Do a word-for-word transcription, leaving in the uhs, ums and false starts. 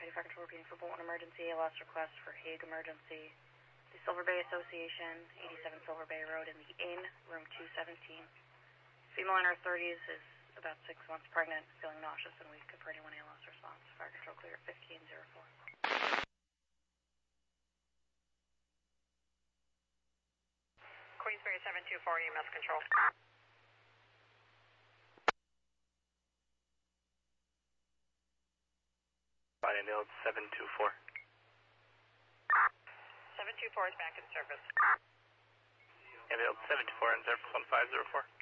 City Fire Control repeating for Bolton emergency, A L S request for Hague emergency. The Silver Bay Association, eighty-seven Silver Bay Road in the Inn, room two seventeen. Female in her thirties is about six months pregnant, feeling nauseous and weak for anyone A L S response. Fire Control clear at fifteen oh four. Queensbury seven two four, E M S control. Body nailed seven two four. seven two four is back in service. Nailed seven two four and service one five zero four.